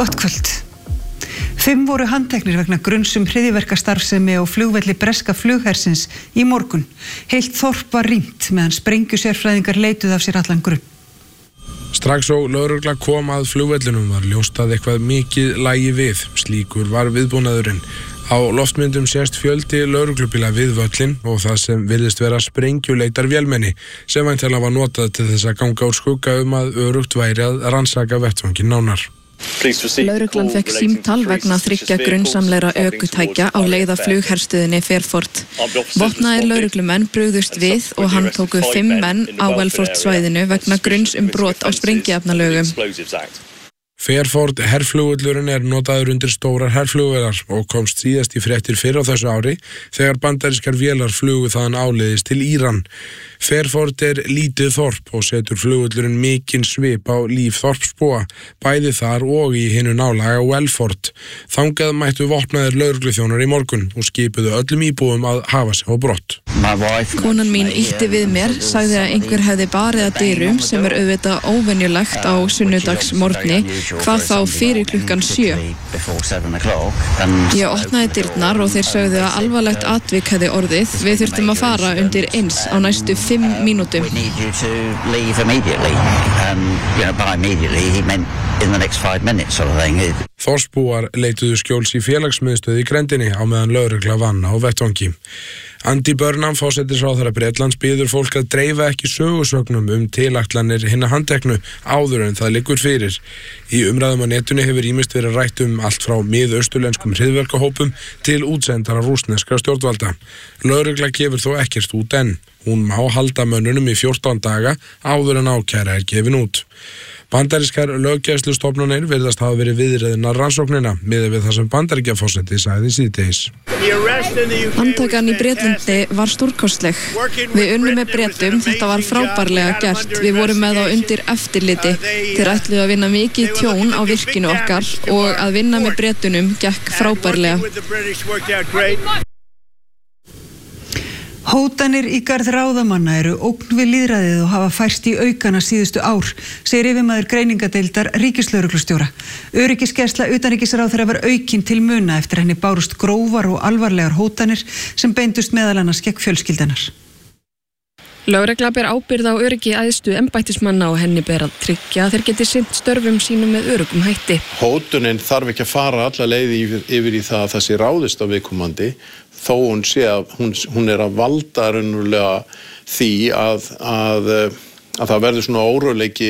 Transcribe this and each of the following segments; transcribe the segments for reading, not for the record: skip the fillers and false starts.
Gott kvöld. 5 voru handteknir vegna gruns hryðjuverkastarfsemi á flugvelli breska flughersins í morgun. Heilt þorp var rýmt meðan sprengjusérfræðingar leituðu af sér allan grunn. Strax og lögregla kom að flugvellinum var ljóst að eitthvað mikið lægi við. Slíkur var viðbúnaðurinn. Á loftmyndum sést fjöldi lögreglubíla við völlin og það sem virðist vera sprengjuleitar vélmenni sem væntanlega var notað til þess að ganga úr skugga að öruggt væri að rannsaka vettvanginn nánar. Lögreglan fékk símtal vegna 3 grunnsamlegra ökutækja á leið að flugherstöðinni Fairford. Vopnaðir lögreglumenn brugðust við og handtóku 5 menn á Welford svæðinu vegna grunns brot á sprengiefnalögum. Fairford herflugvöllurinn notaður undir stórar herflugvélar og komst síðast í fréttir fyrr á þessu ári þegar bandarískar vélar flugu þaðan áleiðis til Íran. Fairford lítið þorp og setur flugvöllurinn mikinn svip á líf þorpsbúa, bæði þar og í hinu nálaga Welford. Þangað mættu vopnaðir lögregluþjónar í morgun og skipuðu öllum íbúum að hafa sig á brott. Konan mín ýtti við mér, sagði að einhver hefði barið að dyrum sem auðvitað óvenjulegt á sunnudagsmorgni, hvað þá fyrir klukkan 7. Ég opnaði dyrnar og þeir sögðu að alvarlegt atvik hefði orðið. Við þurftum að fara undir eins á næstu 5 mínútum. Þorpsbúar leituðu skjóls í félagsmiðstöð í grenndinni á meðan lögregla vann á vettvangi. Andy Burnham, forsætisráðherra Bretlands, biður fólk að dreifa ekki sögusögnum tilætlanir hinna handteknu áður en það liggur fyrir. Í umræðum á netinu hefur ýmist verið rætt allt frá miðausturlenskum hryðjuverkahópum til útsendara rússneskra stjórnvalda. Lögregla gefur þó ekkert út enn. Hún má halda mönnunum í 14 daga áður en ákæra gefin út. Bandarískar löggæslustofnanir virðast hafa verið viðriðnar rannsóknina miðað við það sem Bandaríkjaforseti sagði síðdegis. Handtakan í Bretlandi var stórkostleg. Við unnum með Bretum, þetta var frábærlega gert. Við vorum með þá undir eftirliti. Þeir ætluðu að vinna mikið tjón á virkinu okkar og að vinna með Bretunum gekk frábærlega. Hótanir í garð ráðamanna eru ógn við lýðræðið og hafa færst í aukana síðustu ár, segir yfirmaður greiningadeildar ríkislögreglustjóra. Öryggisgæsla utanríkisráðherra var aukin til muna eftir henni bárust grófar og alvarlegar hótanir sem beindust meðal annars gegn fjölskyldanar. Lögregla ber ábyrgð á öryggi æðstu embættismanna og henni ber að tryggja að þeir geti sinnt störfum sínum með öruggum hætti. Hótunin þarf ekki að fara alla leið yfir í það að það sé ráðist á viðkomandi, þó hún sé að hún að valda raunverulega því að það verður svona óróleiki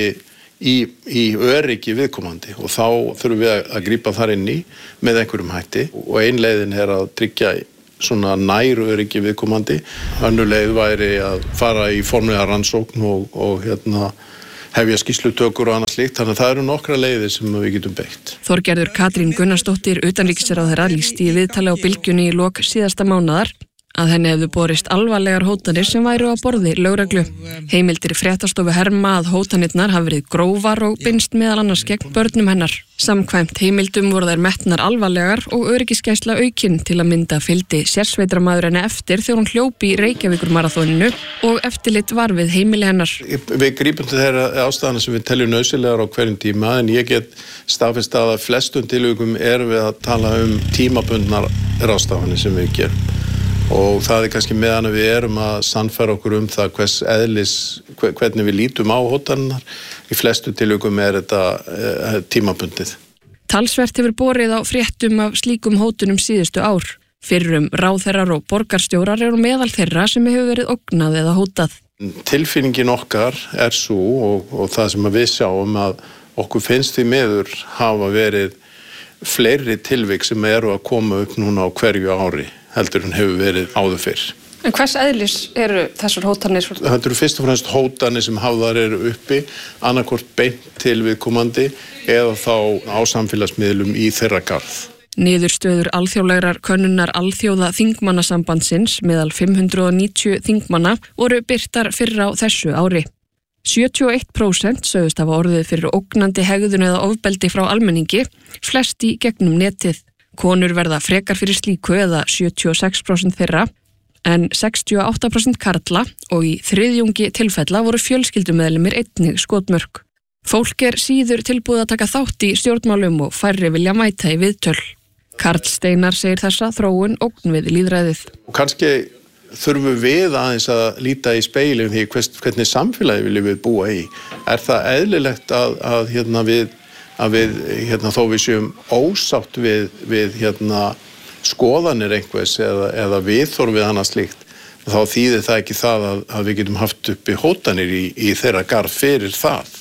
í öryggi viðkomandi og þá þurfum við að grípa þar inn í með einhverjum hætti og ein leiðin að tryggja svona nær öryggi viðkomandi. Önnur leið væri að fara í formlega rannsókn og hefja skýrslutökur og annað slíkt, þannig að það eru nokkra leiðir sem við getum beitt. Þorgerður Katrín Gunnarsdóttir utanríkisráðherra lýsti í viðtali á Bylgjunni í lok síðasta mánaðar að henni hefðu borist alvarlegar hótanir sem væru á borði lögreglu. Heimildir fréttastofu herma að hótanirnar hafi verið grófar og beinst meðal annars gegn börnum hennar. Samkvæmt heimildum voru þær metnar alvarlegar og öryggisgæsla aukin til að mynda fylgdi sérsveitarmaður henni eftir þegar hún hljóp í Reykjavíkurmaraþoninu og eftirlit var við heimili hennar. Við grípum til þeirra ástæðana sem við teljum nauðsynlegar á hverjum tíma en ég get staðfest að flestum tilvikum erum við að tala tímabundnar ráðstafanir sem við gerum. Og það kannski meðan við erum að sannfæra okkur það hvernig við lítum á hótanirnar. Í flestu tilvikum þetta tímabundið. Talsvert hefur borið á fréttum af slíkum hótunum síðustu ár. Fyrrum ráðherrar og borgarstjórar eru meðal þeirra sem hefur verið ógnað eða hótað. Tilfinningin okkar svo og það sem við sjáum að okkur finnst því miður hafa verið fleiri tilvik sem eru að koma upp núna á hverju ári heldur en hefur verið áður fyrr. En hvers eðlis eru þessar hótanir? Þetta eru fyrst og fremst hótanir sem hafðar eru uppi, annarkvort beint til viðkomandi eða þá á samfélagsmiðlum í þeirra garð. Niðurstöður alþjóðlegrar könnunar alþjóða þingmannasambandsins meðal 590 þingmanna voru birtar fyrr á þessu ári. 71% sögðust hafa orðið fyrir ógnandi hegðun eða ofbeldi frá almenningi, flest í gegnum netið. Konur verða frekar fyrir slíku eða 76% þeirra, en 68% karla og í þriðjungi tilfella voru fjölskyldumeðlimir einnig skotmörk. Fólk síður tilbúið að taka þátt í stjórnmálum og færri vilja mæta í viðtöl. Karl Steinar segir þessa þróun ógn við lýðræðið. Og kannski þurfum við aðeins að líta í speilin því hvernig samfélagi viljum við búa í. Það eðlilegt að við þó við séum ósátt við skoðanir einhvers eða viðhorf við annað slíkt, þá þýðir það ekki það að við getum haft uppi hótanir í þeirra garð fyrir það.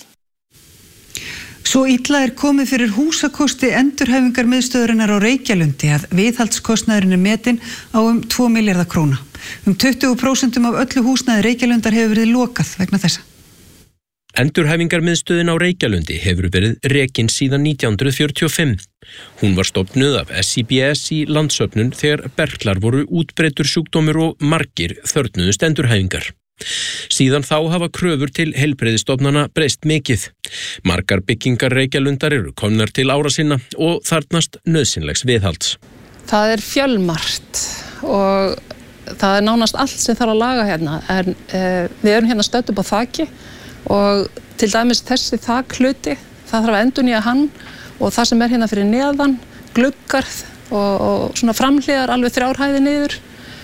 Svo illa komið fyrir húsakosti endurhæfingarmiðstöðurinnar á Reykjalundi að viðhaldskostnaðurinn metinn á 2 milljarða króna. 20% af öllu húsnæði Reykjalundar hefur verið lokað vegna þessa. Endurhæfingarmiðstöðin á Reykjalundi hefur verið rekin síðan 1945. Hún var stofnuð af SIBS í Landssöfnun þegar berklar voru útbreiddur sjúkdómur og margir þörfnuðust endurhæfingar. Síðan þá hafa kröfur til heilbrigðisstofnana breyst mikið. Margar byggingar Reykjalundar eru komnar til ára sinna og þarfnast nauðsynlegs viðhalds. Það fjölmargt og það nánast allt sem þarf að laga hérna. En við erum hérna stödd upp á þaki og til dæmis þessi þakhluti, það þarf að endurnýja hann og það sem hérna fyrir neðan, gluggar og svona framhliðar alveg 3 hæðir niður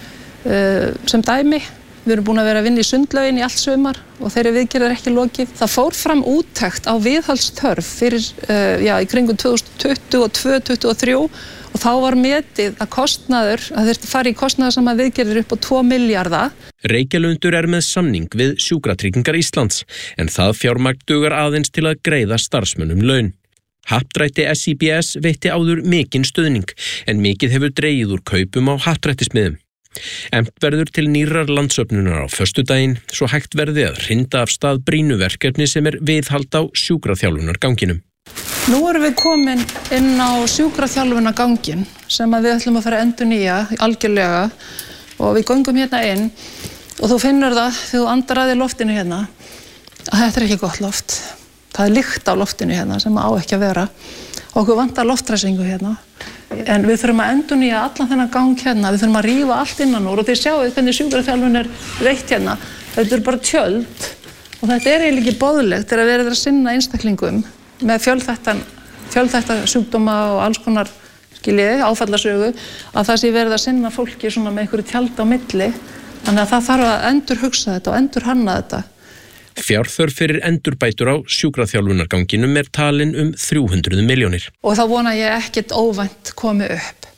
sem dæmi. Við erum búin að vera að vinna í sundlaugin í allt sumar og þeirri viðgerð ekki lokið. Það fór fram úttekt á viðhaldsþörf fyrir í kringum 2022-2023 og þá var metið að kostnaður, að þurfti fara í kostnaðarsama viðgerðir upp á 2 milljarða. Reykjalundur með samning við Sjúkratryggingar Íslands en það fjármagn dugar aðeins til að greiða starfsmönnum laun. Happdrætti SIBS veitti áður mikinn stuðning en mikið hefur dregið úr kaupum á happdrættismiðum. Efnt verður til nýrrar landssöfnunar á föstudaginn svo hægt verði að hrinda af stað brýnuverkefni sem viðhald á sjúkraþjálfunarganginum. Nú erum við komin inn á sjúkraþjálfunargangin sem við ætlum að fara að endurnýja algjörlega og við göngum hérna inn og þú finnur það þegar þú andar að í loftinu hérna að þetta ekki gott loft. Það lykt á loftinu hérna sem á ekki að vera. Okkur vantar loftræsingu hérna. En við þurfum að endurnýja allan þennan gang hérna, við þurfum að rífa allt innan úr og þið sjáu hvernig sjúkraþjálfun veitt hérna. Þetta bara tjöld og þetta eiginlega ekki boðlegt þegar verið að sinna einstaklingum með fjölþætta sjúkdóma og alls konar áfallasögu að það sé verið að sinna fólki svona með einhverju tjald á milli. Þannig að það þarf að endurhugsa þetta og endurhanna þetta. Fjárþörf fyrir endurbætur á sjúkraþjálfunarganginum talin 300 milljónir. Og þá vona ég ekkert óvænt komi upp.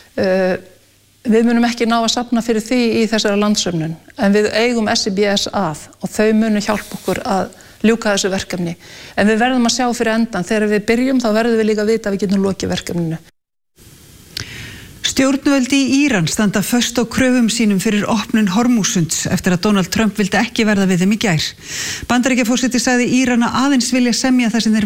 Við munum ekki ná að safna fyrir því í þessari landssöfnun, en við eigum SIBS að og þau munu hjálpa okkur að ljúka þessu verkefni. En við verðum að sjá fyrir endan, þegar við byrjum þá verðum við líka að vita að við getum lokið verkefninu. Stjórnvöld í Íran standa föst á kröfum sínum fyrir opnun Hormússunds eftir að Donald Trump vildi ekki verða við þeim í gær. Bandaríkjaforseti sagði Írana aðeins vilja semja það sem þeir